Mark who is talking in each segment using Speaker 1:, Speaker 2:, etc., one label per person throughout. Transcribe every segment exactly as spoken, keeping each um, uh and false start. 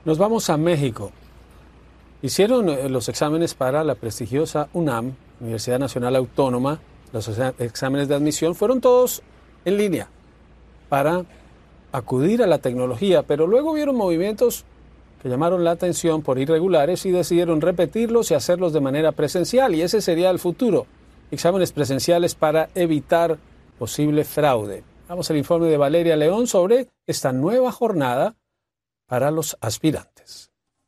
Speaker 1: Nos vamos a México. Hicieron los exámenes para la prestigiosa UNAM, Universidad Nacional Autónoma. Los exámenes de admisión fueron todos en línea para acudir a la tecnología, pero luego vieron movimientos que llamaron la atención por irregulares y decidieron repetirlos y hacerlos de manera presencial, y ese sería el futuro. Exámenes presenciales para evitar posible fraude. Vamos al informe de Valeria León sobre esta nueva jornada para los aspirantes.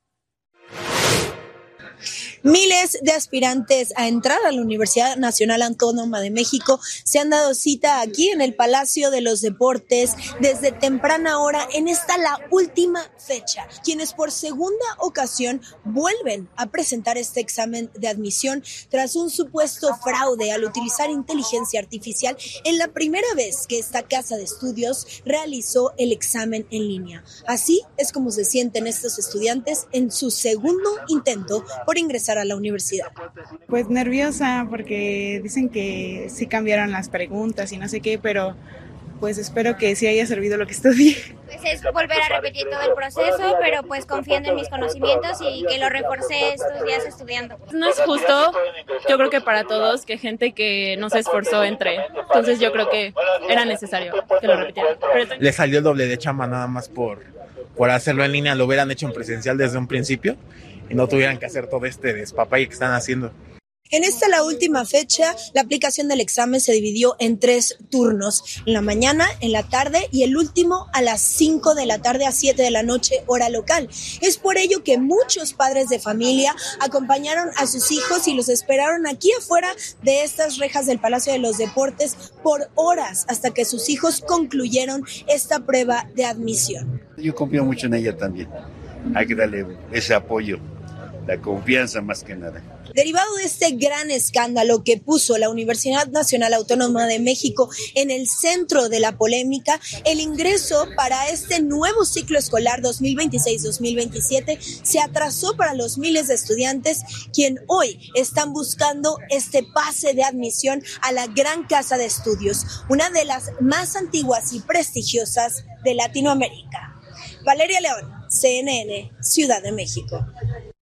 Speaker 2: Miles de aspirantes a entrar a la Universidad Nacional Autónoma de México se han dado cita aquí en el Palacio de los Deportes desde temprana hora en esta la última fecha, quienes por segunda ocasión vuelven a presentar este examen de admisión tras un supuesto fraude al utilizar inteligencia artificial en la primera vez que esta casa de estudios realizó el examen en línea. Así es como se sienten estos estudiantes en su segundo intento por ingresar a la universidad.
Speaker 3: Pues nerviosa porque dicen que sí cambiaron las preguntas y no sé qué, pero pues espero que sí haya servido lo que estudié.
Speaker 4: Pues es volver a repetir todo el proceso, pero pues confiando en mis conocimientos y que lo reforcé estos días estudiando.
Speaker 5: No es justo, yo creo que para todos, que gente que no se esforzó entre. Entonces yo creo que era necesario que lo repitieran. Pero...
Speaker 6: Le salió el doble de chamba nada más por, por hacerlo en línea, lo hubieran hecho en presencial desde un principio y no tuvieran que hacer todo este despapalle que están haciendo.
Speaker 2: En esta la última fecha, la aplicación del examen se dividió en tres turnos, en la mañana, en la tarde y el último a las cinco de la tarde a siete de la noche, hora local. Es por ello que muchos padres de familia acompañaron a sus hijos y los esperaron aquí afuera de estas rejas del Palacio de los Deportes por horas hasta que sus hijos concluyeron esta prueba de admisión.
Speaker 7: Yo confío mucho en ella también, hay que darle ese apoyo, la confianza más que nada.
Speaker 2: Derivado de este gran escándalo que puso la Universidad Nacional Autónoma de México en el centro de la polémica, el ingreso para este nuevo ciclo escolar dos mil veintiséis dos mil veintisiete se atrasó para los miles de estudiantes quien hoy están buscando este pase de admisión a la Gran Casa de Estudios, una de las más antiguas y prestigiosas de Latinoamérica. Valeria León, C N N, Ciudad de México.